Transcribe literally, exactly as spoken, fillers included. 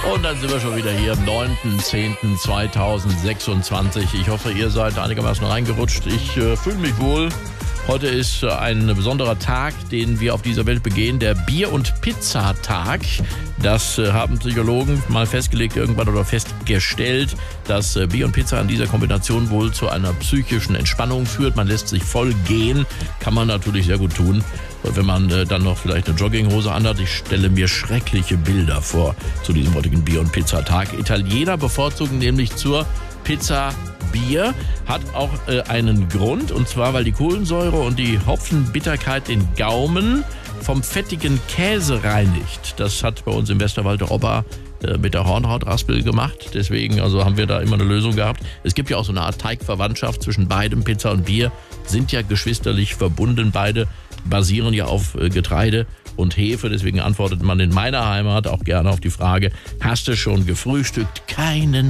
Und dann sind wir schon wieder hier am neunten zehnten zweitausendsechsundzwanzig. Ich hoffe, ihr seid einigermaßen reingerutscht. Ich äh, fühle mich wohl. Heute ist ein besonderer Tag, den wir auf dieser Welt begehen, der Bier- und Pizzatag. Das äh, haben Psychologen mal festgelegt irgendwann oder festgestellt, dass äh, Bier und Pizza in dieser Kombination wohl zu einer psychischen Entspannung führt. Man lässt sich voll gehen, kann man natürlich sehr gut tun. Wenn man äh, dann noch vielleicht eine Jogginghose anhat. Ich stelle mir schreckliche Bilder vor zu diesem heutigen Bier- und Pizzatag. Italiener bevorzugen nämlich zur Pizza Bier, hat auch äh, einen Grund, und zwar, weil die Kohlensäure und die Hopfenbitterkeit den Gaumen vom fettigen Käse reinigt. Das hat bei uns im Westerwald der Opa äh, mit der Hornhautraspel gemacht. Deswegen also haben wir da immer eine Lösung gehabt. Es gibt ja auch so eine Art Teigverwandtschaft zwischen beidem. Pizza und Bier sind ja geschwisterlich verbunden. Beide basieren ja auf äh, Getreide und Hefe. Deswegen antwortet man in meiner Heimat auch gerne auf die Frage: Hast du schon gefrühstückt? Keinen